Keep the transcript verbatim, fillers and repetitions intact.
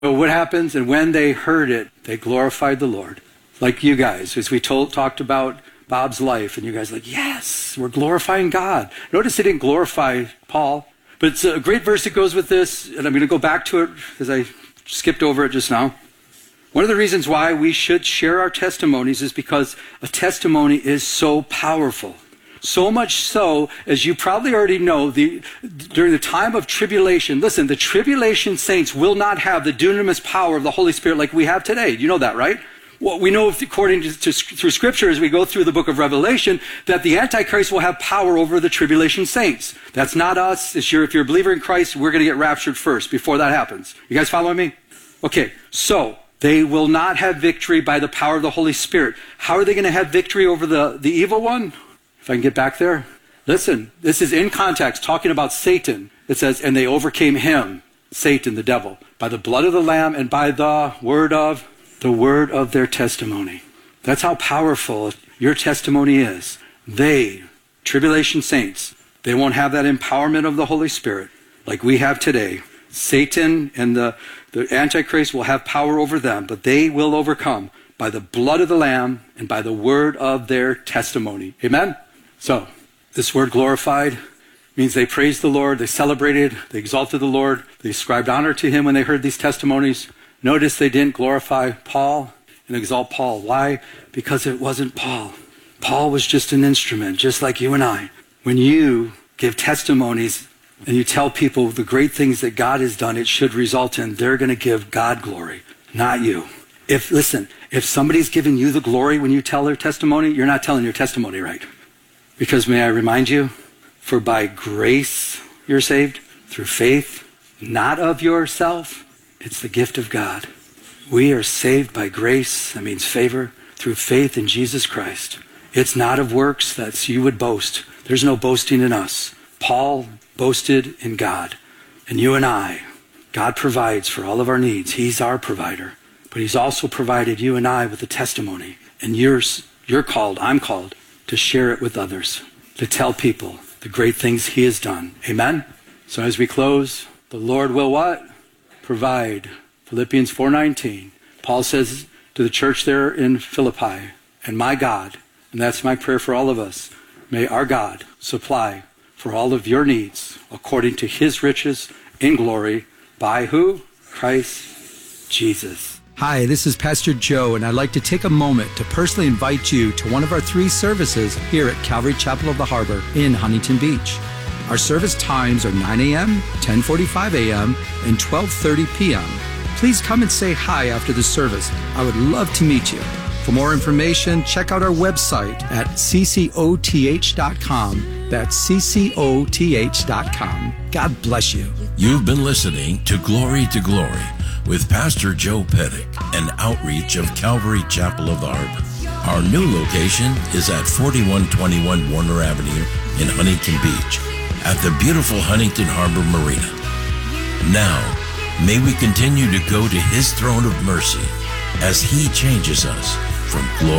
So what happens? And when they heard it, they glorified the Lord. Like you guys, as we told, talked about Bob's life, and you guys are like, yes, we're glorifying God. Notice they didn't glorify Paul, but it's a great verse that goes with this, and I'm going to go back to it because I skipped over it just now. One of the reasons why we should share our testimonies is because a testimony is so powerful. So much so, as you probably already know, the, during the time of tribulation, listen, the tribulation saints will not have the dunamis power of the Holy Spirit like we have today. You know that, right? Well, we know, according to, to through Scripture, as we go through the book of Revelation, that the Antichrist will have power over the tribulation saints. That's not us. If you're, if you're a believer in Christ, we're going to get raptured first before that happens. You guys following me? Okay, so they will not have victory by the power of the Holy Spirit. How are they going to have victory over the, the evil one? If I can get back there. Listen, this is in context, talking about Satan. It says, and they overcame him, Satan, the devil, by the blood of the Lamb and by the word of the word of their testimony. That's how powerful your testimony is. They, tribulation saints, they won't have that empowerment of the Holy Spirit like we have today. Satan and the, the Antichrist will have power over them, but they will overcome by the blood of the Lamb and by the word of their testimony. Amen? So, this word glorified means they praised the Lord, they celebrated, they exalted the Lord, they ascribed honor to him when they heard these testimonies. Notice they didn't glorify Paul and exalt Paul. Why? Because it wasn't Paul. Paul was just an instrument, just like you and I. When you give testimonies and you tell people the great things that God has done, it should result in they're going to give God glory, not you. If, listen, if somebody's giving you the glory when you tell their testimony, you're not telling your testimony right. Because may I remind you, for by grace you're saved, through faith, not of yourself. It's the gift of God. We are saved by grace, that means favor, through faith in Jesus Christ. It's not of works that you would boast. There's no boasting in us. Paul boasted in God. And you and I, God provides for all of our needs. He's our provider. But he's also provided you and I with a testimony. And you're, you're called, I'm called, to share it with others, to tell people the great things he has done. Amen? So as we close, the Lord will what? Provide. Philippians four nineteen. Paul says to the church there in Philippi, and my God, and that's my prayer for all of us, may our God supply for all of your needs according to his riches in glory by who? Christ Jesus. Hi, this is Pastor Joe, and I'd like to take a moment to personally invite you to one of our three services here at Calvary Chapel of the Harbor in Huntington Beach. Our service times are nine a.m., ten forty-five a.m., and twelve thirty p.m. Please come and say hi after the service. I would love to meet you. For more information, check out our website at c c o t h dot com. That's c c o t h dot com. God bless you. You've been listening to Glory to Glory with Pastor Joe Pettick, an outreach of Calvary Chapel of the Harbor. Our new location is at forty-one twenty-one Warner Avenue in Huntington Beach, at the beautiful Huntington Harbor Marina. Now, may we continue to go to his throne of mercy as he changes us from glory